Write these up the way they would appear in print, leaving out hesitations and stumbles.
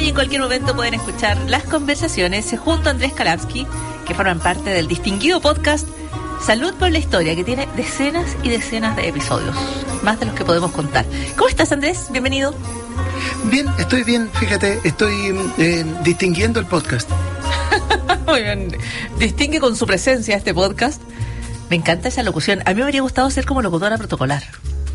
y en cualquier momento pueden escuchar las conversaciones junto a Andrés Kalapsky, que forman parte del distinguido podcast Salud por la Historia, que tiene decenas y decenas de episodios, más de los que podemos contar. ¿Cómo estás, Andrés? Bienvenido. Bien, estoy bien, fíjate, estoy distinguiendo el podcast. Muy bien, distingue con su presencia este podcast. Me encanta esa locución. A mí me habría gustado ser como locutora protocolar.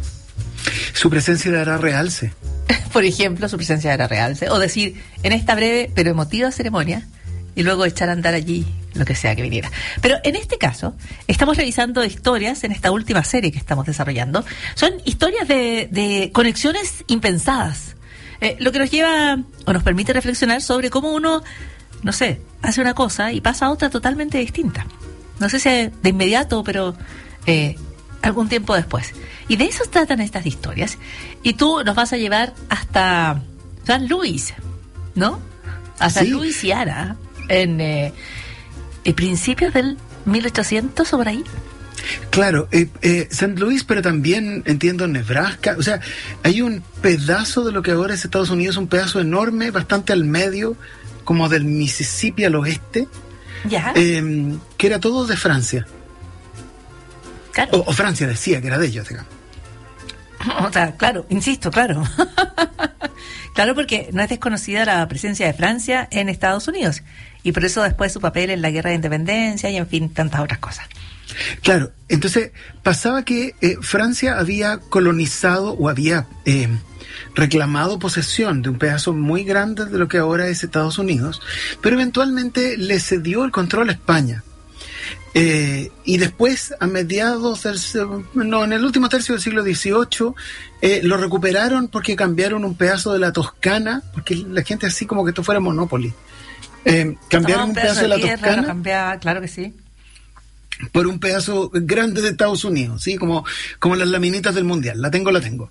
Su presencia dará realce. Por ejemplo, su presencia dará realce. O decir, en esta breve pero emotiva ceremonia, y luego echar a andar allí lo que sea que viniera. Pero en este caso, estamos revisando historias en esta última serie que estamos desarrollando. Son historias de conexiones impensadas. Lo que nos lleva o nos permite reflexionar sobre cómo uno, no sé, hace una cosa y pasa a otra totalmente distinta. No sé si de inmediato, pero algún tiempo después. Y de eso tratan estas historias. Y tú nos vas a llevar hasta San Luis, ¿no? A San Luisiana, en principios del 1800 o por ahí. Claro, San Luis, pero también entiendo Nebraska. O sea, hay un pedazo de lo que ahora es Estados Unidos, un pedazo enorme, bastante al medio, como del Mississippi al oeste, ¿ya? Que era todo de Francia. Claro. O Francia decía que era de ellos, digamos. O sea, claro, insisto, claro. Claro, porque no es desconocida la presencia de Francia en Estados Unidos. Y por eso después su papel en la guerra de independencia y, en fin, tantas otras cosas. Claro, entonces pasaba que Francia había colonizado o había reclamado posesión de un pedazo muy grande de lo que ahora es Estados Unidos, pero eventualmente le cedió el control a España. Y después, a mediados en el último tercio del siglo XVIII, lo recuperaron porque cambiaron un pedazo de la Toscana, porque la gente así como que esto fuera Monopoly. Cambiaron un pedazo de la Toscana. Cambiaba, claro que sí. Por un pedazo grande de Estados Unidos, ¿sí? Como las laminitas del Mundial. La tengo.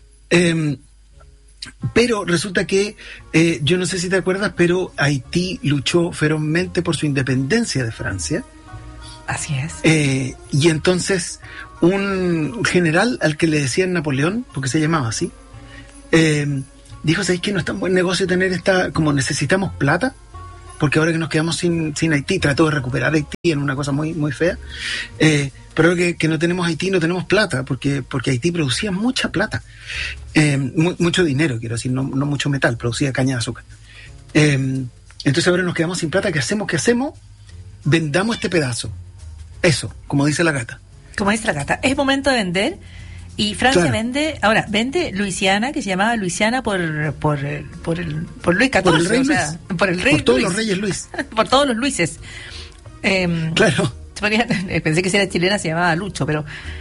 Pero resulta que, yo no sé si te acuerdas, pero Haití luchó ferozmente por su independencia de Francia. Así es. Y entonces un general al que le decían Napoleón, porque se llamaba así, dijo, ¿sabéis que no es tan buen negocio tener como necesitamos plata? Porque ahora que nos quedamos sin Haití, trató de recuperar Haití en una cosa muy, muy fea, pero ahora que no tenemos Haití, no tenemos plata, porque Haití producía mucha plata, mucho dinero, quiero decir, no mucho metal, producía caña de azúcar. Entonces ahora nos quedamos sin plata, ¿qué hacemos? Vendamos este pedazo. Eso, como dice la gata. Como dice la gata, es momento de vender. Y Francia vende Luisiana, que se llamaba Luisiana por Luis XIV. Por el rey Luis. Por el rey Por todos Luis. Los reyes Luis. Por todos los Luises. Claro. Pensé que si era chilena se llamaba Lucho, pero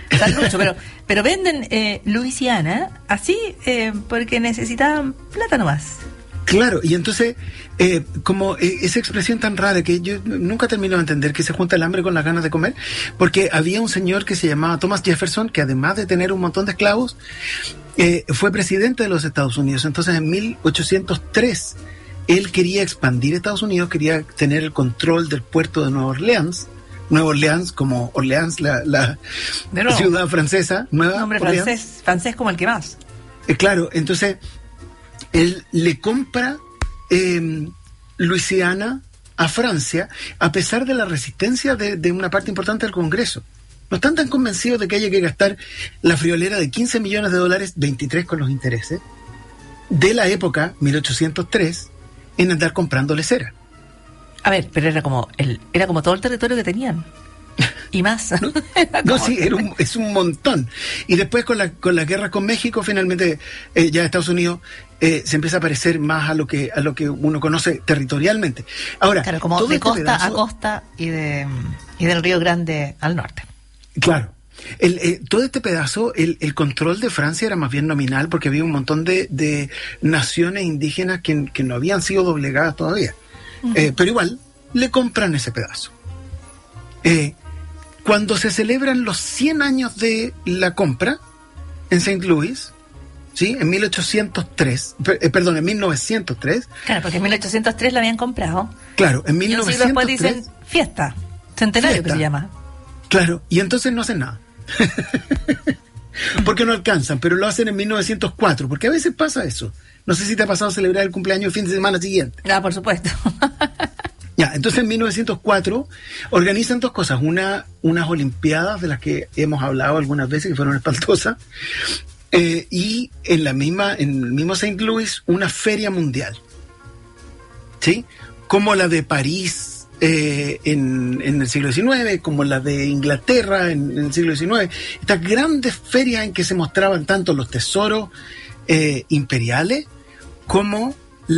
venden Luisiana así porque necesitaban plata nomás. Claro, y entonces, como esa expresión tan rara que yo nunca termino de entender, que se junta el hambre con las ganas de comer, porque había un señor que se llamaba Thomas Jefferson, que además de tener un montón de esclavos, fue presidente de los Estados Unidos. Entonces, en 1803, él quería expandir Estados Unidos, quería tener el control del puerto de Nueva Orleans, como Orleans, la ciudad francesa, Nueva Nombre Orleans. francés como el que más. Claro, entonces él le compra Luisiana a Francia, a pesar de la resistencia de una parte importante del Congreso. No están tan convencidos de que haya que gastar la friolera de $15 millones, 23 con los intereses, de la época, 1803, en andar comprándole cera. A ver, pero era como todo el territorio que tenían. Y más. No, sí, es un montón. Y después con la guerra con México, finalmente ya Estados Unidos se empieza a parecer más a lo que uno conoce territorialmente. Ahora, claro, como de costa a costa y del Río Grande al norte. Claro. Todo este pedazo, el control de Francia era más bien nominal, porque había un montón de naciones indígenas que no habían sido doblegadas todavía. Uh-huh. Pero igual, le compran ese pedazo. Cuando se celebran los 100 años de la compra en St. Louis, ¿sí? En 1903. Claro, porque en 1803 la habían comprado. Claro, en 1903. Y un siglo después dicen fiesta, centenario que se llama. Claro, y entonces no hacen nada. Porque no alcanzan, pero lo hacen en 1904, porque a veces pasa eso. No sé si te ha pasado celebrar el cumpleaños el fin de semana siguiente. Ah, por supuesto. Ya, entonces en 1904 organizan dos cosas. Unas Olimpiadas de las que hemos hablado algunas veces, que fueron espantosas, y en el mismo St. Louis, una feria mundial. ¿Sí? Como la de París en el siglo XIX, como la de Inglaterra en el siglo XIX. Estas grandes ferias en que se mostraban tanto los tesoros imperiales como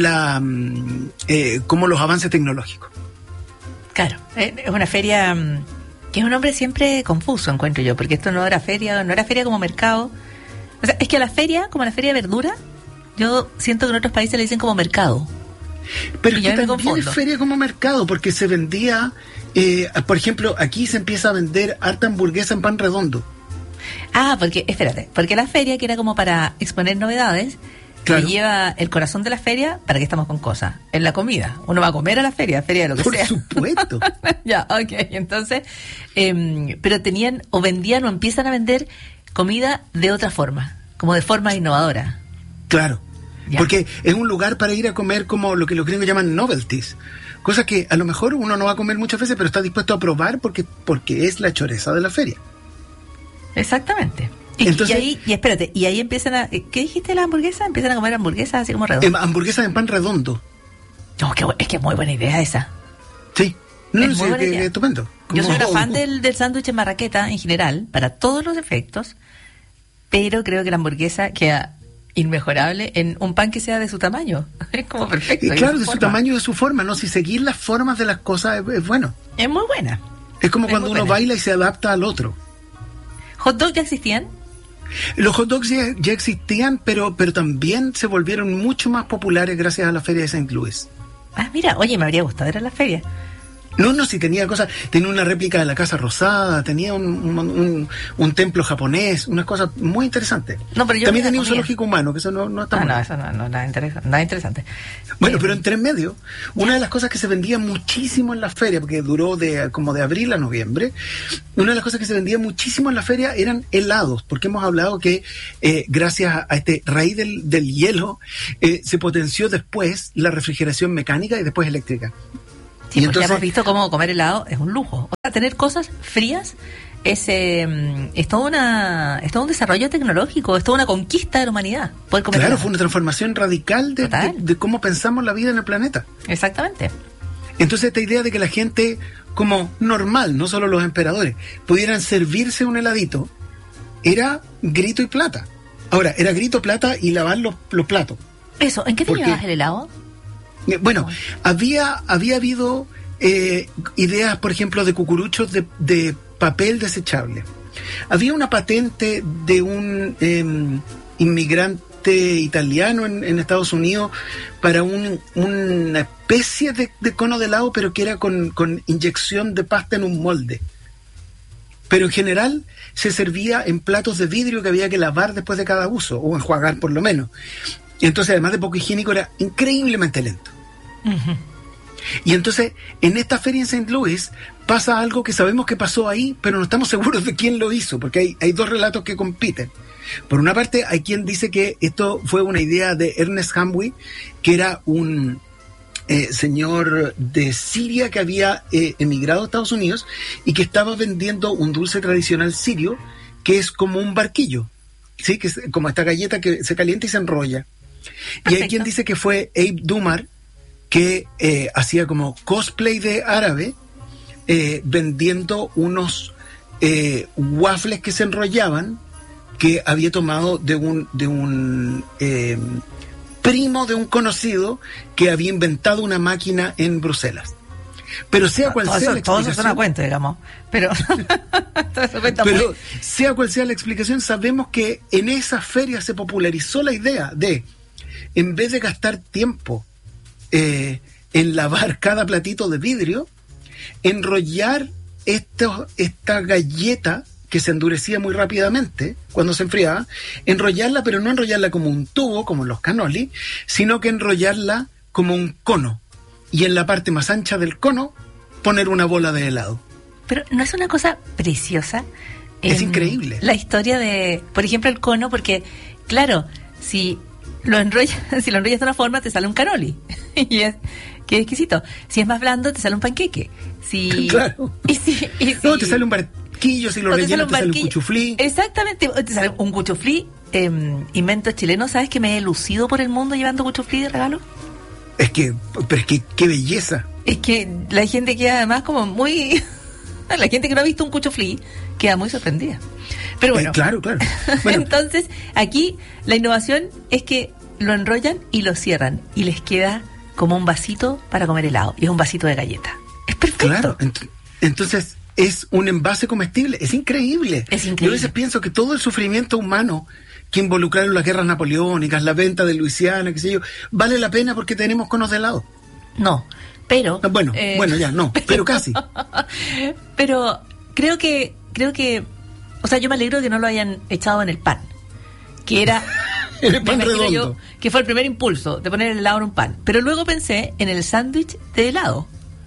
como los avances tecnológicos. Claro, es una feria que es un nombre siempre confuso, encuentro yo, porque esto no era feria como mercado. O sea, es que a la feria, como a la feria de verdura, yo siento que en otros países le dicen como mercado. Pero es que también es feria como mercado, porque se vendía, por ejemplo, aquí se empieza a vender harta hamburguesa en pan redondo. Ah, porque la feria, que era como para exponer novedades, claro, que lleva el corazón de la feria, ¿para qué estamos con cosas? En la comida. Uno va a comer a la feria de lo que sea. Por supuesto. Ya, ok. Entonces, pero tenían, o vendían, o empiezan a vender comida de otra forma, como de forma innovadora. Claro. Ya. Porque es un lugar para ir a comer como lo que los gringos llaman novelties. Cosas que a lo mejor uno no va a comer muchas veces, pero está dispuesto a probar porque es la choreza de la feria. Exactamente. Y ahí empiezan a... ¿Qué dijiste de la hamburguesa? Empiezan a comer hamburguesas así como redondas. Hamburguesas en pan redondo. No, es que es muy buena idea esa. Sí. Estupendo. Yo soy una fan del sándwich en marraqueta en general, para todos los efectos, pero creo que la hamburguesa queda inmejorable en un pan que sea de su tamaño. Es como perfecto. Y claro, de su tamaño y de su forma, ¿no? Si seguir las formas de las cosas es bueno. Es muy buena. Es como cuando uno baila y se adapta al otro. ¿Hot dogs ya existían? Los hot dogs ya existían, pero también se volvieron mucho más populares gracias a la feria de St. Louis. Ah, mira, oye, me habría gustado ir a la feria. No, si tenía cosas, tenía una réplica de la Casa Rosada, tenía un templo japonés, unas cosas muy interesantes. No, pero también tenía un zoológico humano, que eso no está mal. No, eso no, nada interesante. Bueno, pero entre medio, una de las cosas que se vendía muchísimo en la feria, porque duró como de abril a noviembre, una de las cosas que se vendía muchísimo en la feria eran helados, porque hemos hablado que gracias a este raíz del hielo, se potenció después la refrigeración mecánica y después eléctrica. Sí, porque hemos visto cómo comer helado es un lujo. O sea, tener cosas frías es todo un desarrollo tecnológico, es toda una conquista de la humanidad. Poder comer helado. Fue una transformación radical de cómo pensamos la vida en el planeta. Exactamente. Entonces esta idea de que la gente, como normal, no solo los emperadores, pudieran servirse un heladito, era grito y plata. Ahora, era grito, plata y lavar los platos. Eso, ¿en qué te llevabas el helado? Bueno, había habido ideas, por ejemplo, de cucuruchos de papel desechable. Había una patente de un inmigrante italiano en Estados Unidos para una especie de cono de helado, pero que era con inyección de pasta en un molde. Pero en general se servía en platos de vidrio que había que lavar después de cada uso, o enjuagar por lo menos. Entonces, además de poco higiénico, era increíblemente lento. Uh-huh. Y entonces, en esta feria en St. Louis pasa algo que sabemos que pasó ahí, pero no estamos seguros de quién lo hizo, porque hay dos relatos que compiten. Por una parte, hay quien dice que esto fue una idea de Ernest Hamwi, que era un señor de Siria que había emigrado a Estados Unidos y que estaba vendiendo un dulce tradicional sirio, que es como un barquillo, ¿sí? Que es como esta galleta que se calienta y se enrolla. Perfecto. Y hay quien dice que fue Abe Dumar, que hacía como cosplay de árabe, vendiendo unos waffles que se enrollaban, que había tomado de un primo de un conocido que había inventado una máquina en Bruselas. Pero sea cual sea la explicación... Todo eso suena cuento, digamos. Pero sea cual sea la explicación, sabemos que en esa feria se popularizó la idea de, en vez de gastar tiempo en lavar cada platito de vidrio, enrollar esta galleta que se endurecía muy rápidamente cuando se enfriaba, enrollarla, pero no enrollarla como un tubo, como los cannoli, sino que enrollarla como un cono. Y en la parte más ancha del cono, poner una bola de helado. Pero ¿no es una cosa preciosa? Es increíble. La historia de, por ejemplo, el cono, porque, claro, si lo enrollas, si lo enrollas de una forma te sale un canoli. Y es que es exquisito. Si es más blando te sale un panqueque. Si Claro. No, te sale un barquillo, si lo rellenas te sale un cuchuflí. Exactamente, te sale un cuchuflí. Invento chileno. ¿Sabes que me he lucido por el mundo llevando cuchuflí de regalo? Pero es que qué belleza. Es que la gente queda además como muy... La gente que no ha visto un cuchuflí queda muy sorprendida. Pero bueno. Claro. Bueno. Entonces, aquí la innovación es que lo enrollan y lo cierran y les queda como un vasito para comer helado. Y es un vasito de galleta. Es perfecto. Claro, entonces es un envase comestible. Es increíble. Yo a veces pienso que todo el sufrimiento humano que involucraron las guerras napoleónicas, la venta de Luisiana, qué sé yo, vale la pena porque tenemos conos de helado. No, pero... Bueno, ya, no, pero casi. Pero creo que... O sea, yo me alegro que no lo hayan echado en el pan. Que era... En el pan redondo. Que fue el primer impulso de poner el helado en un pan. Pero luego pensé en el sándwich de helado.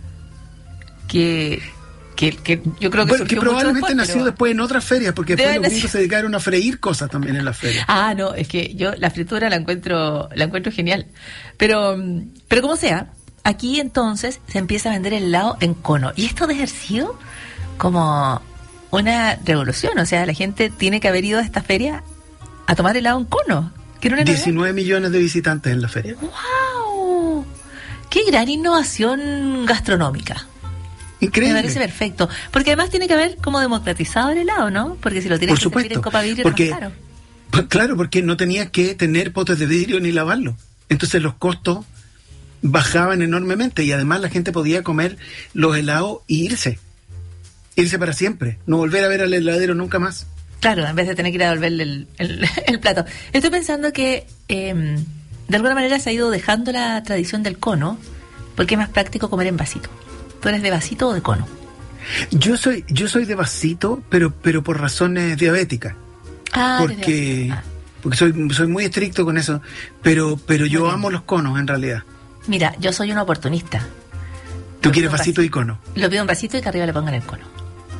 Que yo creo que bueno, que probablemente nació después en otras ferias, porque después los gringos se dedicaron a freír cosas también en las ferias. Ah, no, es que yo la fritura la encuentro genial. Pero como sea, aquí entonces se empieza a vender el helado en cono. Y esto debe haber sido como una revolución. O sea, la gente tiene que haber ido a esta feria a tomar helado en cono. 19 millones de visitantes en la feria. ¡Wow! ¡Qué gran innovación gastronómica! Increíble. Me parece perfecto. Porque además tiene que haber como democratizado el helado, ¿no? Porque si lo tienes que servir en copa vidrio es más caro. Claro, porque no tenías que tener potes de vidrio ni lavarlo. Entonces los costos bajaban enormemente y además la gente podía comer los helados y irse para siempre, no volver a ver al heladero nunca más. Claro, en vez de tener que ir a devolverle el plato. Estoy pensando que de alguna manera se ha ido dejando la tradición del cono porque es más práctico comer en vasito. ¿Tú eres de vasito o de cono? Yo soy de vasito, pero por razones diabéticas. Porque soy muy estricto con eso, pero yo amo los conos en realidad. Mira, yo soy un oportunista. ¿Tú quieres vasito y cono? Lo pido en vasito y que arriba le pongan el cono.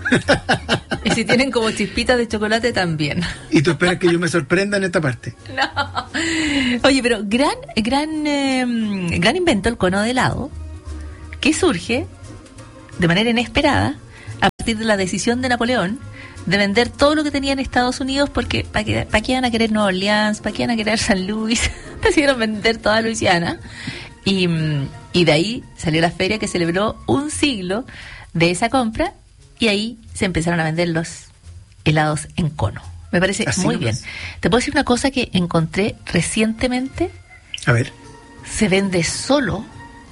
Y si tienen como chispitas de chocolate también. ¿Y tú esperas que yo me sorprenda en esta parte? No. Oye, pero gran invento el cono de helado, que surge de manera inesperada a partir de la decisión de Napoleón de vender todo lo que tenía en Estados Unidos, porque ¿para qué iban a querer Nueva Orleans? ¿Para qué iban a querer San Luis? Decidieron vender toda Luisiana y de ahí salió la feria que celebró un siglo de esa compra y ahí se empezaron a vender los helados en cono. Me parece así muy bien. ¿Te puedo decir una cosa que encontré recientemente? A ver. Se vende solo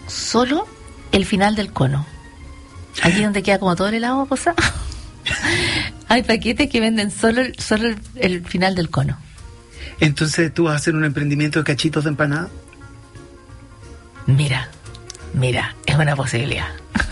el final del cono. Aquí donde queda como todo el helado posado. Hay paquetes que venden solo el final del cono. Entonces, ¿tú vas a hacer un emprendimiento de cachitos de empanada? Mira, es una posibilidad.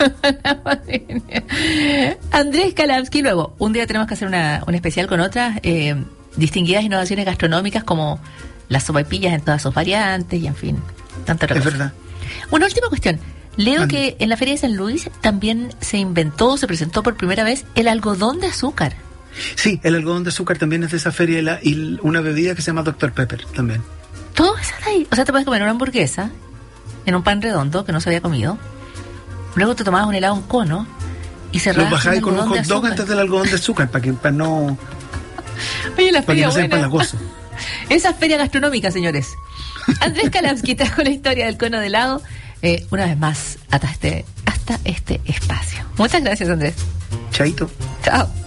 Andrés Kalamsky, luego, un día tenemos que hacer un especial con otras distinguidas innovaciones gastronómicas como las sopaipillas en todas sus variantes y en fin, tanta otra cosa. Es verdad. Una última cuestión. Leo que en la Feria de San Luis también se presentó por primera vez el algodón de azúcar. Sí, el algodón de azúcar también es de esa feria y una bebida que se llama Dr. Pepper también. Todo eso está ahí. O sea, te puedes comer una hamburguesa en un pan redondo que no se había comido. Luego te tomabas un helado en cono y cerrabas. Lo bajáis con un hot dog antes del algodón de azúcar para no. Oye, la feria buena. Empalagoso. Esa feria gastronómica, señores. Andrés Kalamsky trajo la historia del cono de helado. Una vez más hasta este espacio. Muchas gracias, Andrés. Chaito. Chao.